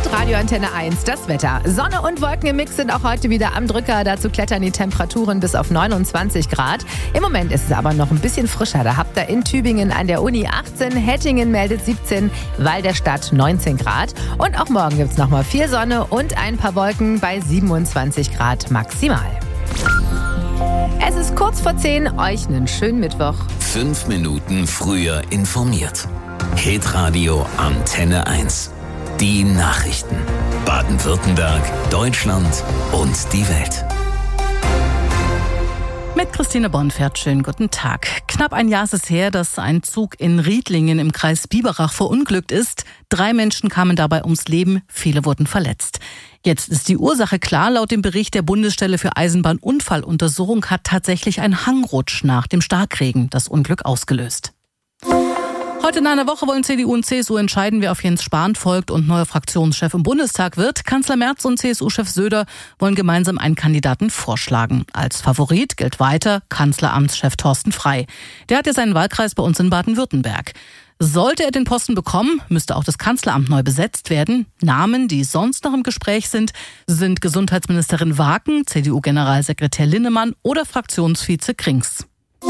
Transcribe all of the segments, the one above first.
Radio Antenne 1, das Wetter. Sonne und Wolken im Mix sind auch heute wieder am Drücker. Dazu klettern die Temperaturen bis auf 29 Grad. Im Moment ist es aber noch ein bisschen frischer. Da habt ihr in Tübingen an der Uni 18, Hettingen meldet 17, Walderstadt 19 Grad. Und auch morgen gibt es nochmal viel Sonne und ein paar Wolken bei 27 Grad maximal. Es ist kurz vor 10, euch einen schönen Mittwoch. 5 Minuten früher informiert. Hitradio Antenne 1. Die Nachrichten. Baden-Württemberg, Deutschland und die Welt. Mit Christine Bonfert, schönen guten Tag. Knapp ein Jahr ist es her, dass ein Zug in Riedlingen im Kreis Biberach verunglückt ist. 3 Menschen kamen dabei ums Leben, viele wurden verletzt. Jetzt ist die Ursache klar. Laut dem Bericht der Bundesstelle für Eisenbahnunfalluntersuchung hat tatsächlich ein Hangrutsch nach dem Starkregen das Unglück ausgelöst. Heute in einer Woche wollen CDU und CSU entscheiden, wer auf Jens Spahn folgt und neuer Fraktionschef im Bundestag wird. Kanzler Merz und CSU-Chef Söder wollen gemeinsam einen Kandidaten vorschlagen. Als Favorit gilt weiter Kanzleramtschef Thorsten Frey. Der hat ja seinen Wahlkreis bei uns in Baden-Württemberg. Sollte er den Posten bekommen, müsste auch das Kanzleramt neu besetzt werden. Namen, die sonst noch im Gespräch sind Gesundheitsministerin Waken, CDU-Generalsekretär Linnemann oder Fraktionsvize Krings.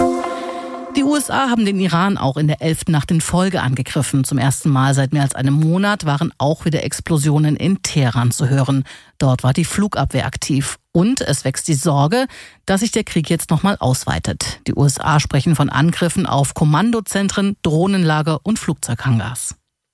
Die USA haben den Iran auch in der 11. Nacht in Folge angegriffen. Zum ersten Mal seit mehr als einem Monat waren auch wieder Explosionen in Teheran zu hören. Dort war die Flugabwehr aktiv. Und es wächst die Sorge, dass sich der Krieg jetzt nochmal ausweitet. Die USA sprechen von Angriffen auf Kommandozentren, Drohnenlager und Flugzeughangars.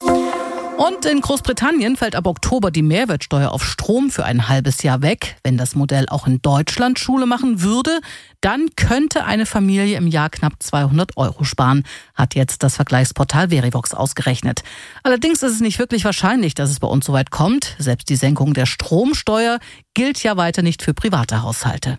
Und in Großbritannien fällt ab Oktober die Mehrwertsteuer auf Strom für ein halbes Jahr weg. Wenn das Modell auch in Deutschland Schule machen würde, dann könnte eine Familie im Jahr knapp 200 € sparen, hat jetzt das Vergleichsportal Verivox ausgerechnet. Allerdings ist es nicht wirklich wahrscheinlich, dass es bei uns so weit kommt. Selbst die Senkung der Stromsteuer gilt ja weiter nicht für private Haushalte.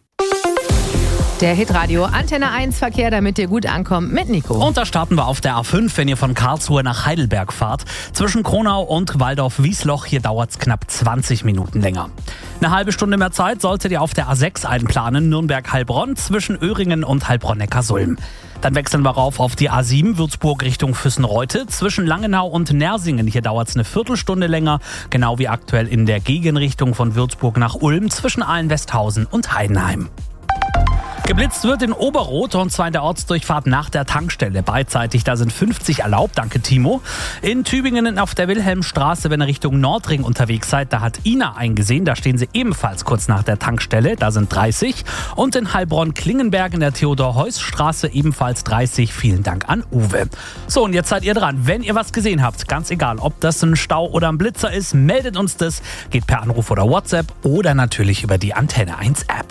Der Hitradio Antenne 1 Verkehr, damit ihr gut ankommt, mit Nico. Und da starten wir auf der A5, wenn ihr von Karlsruhe nach Heidelberg fahrt. Zwischen Kronau und Waldorf-Wiesloch, hier dauert es knapp 20 Minuten länger. Eine halbe Stunde mehr Zeit solltet ihr auf der A6 einplanen, Nürnberg-Heilbronn zwischen Öhringen und Heilbronn-Neckarsulm. Dann wechseln wir rauf auf die A7 Würzburg Richtung Füssenreute. Zwischen Langenau und Nersingen, hier dauert es eine Viertelstunde länger. Genau wie aktuell in der Gegenrichtung von Würzburg nach Ulm zwischen Ahlen-Westhausen und Heidenheim. Geblitzt wird in Oberroth und zwar in der Ortsdurchfahrt nach der Tankstelle. Beidseitig, da sind 50 erlaubt, danke Timo. In Tübingen auf der Wilhelmstraße, wenn ihr Richtung Nordring unterwegs seid, da hat Ina eingesehen, da stehen sie ebenfalls kurz nach der Tankstelle, da sind 30. Und in Heilbronn-Klingenberg in der Theodor-Heuss-Straße ebenfalls 30. Vielen Dank an Uwe. So, und jetzt seid ihr dran. Wenn ihr was gesehen habt, ganz egal, ob das ein Stau oder ein Blitzer ist, meldet uns das. Geht per Anruf oder WhatsApp oder natürlich über die Antenne 1 App.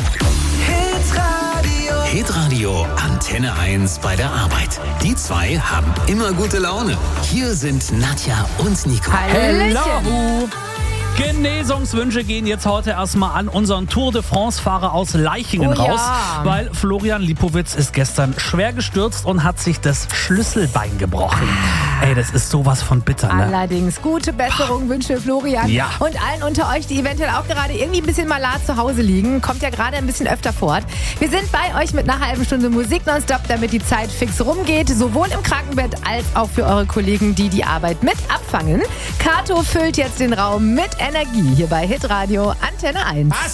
Hitradio Antenne 1 bei der Arbeit. Die zwei haben immer gute Laune. Hier sind Nadja und Nico. Hello! Genesungswünsche gehen jetzt heute erstmal an unseren Tour de France-Fahrer aus Leichingen raus, weil Florian Lipowitz ist gestern schwer gestürzt und hat sich das Schlüsselbein gebrochen. Ey, das ist sowas von bitter, ne? Allerdings, gute Besserung wünsche Florian. Ja. Und allen unter euch, die eventuell auch gerade irgendwie ein bisschen malat zu Hause liegen, kommt ja gerade ein bisschen öfter fort. Wir sind bei euch mit einer halben Stunde Musik nonstop, damit die Zeit fix rumgeht, sowohl im Krankenbett als auch für eure Kollegen, die die Arbeit mit abfangen. Kato füllt jetzt den Raum mit Energie hier bei Hitradio Antenne 1.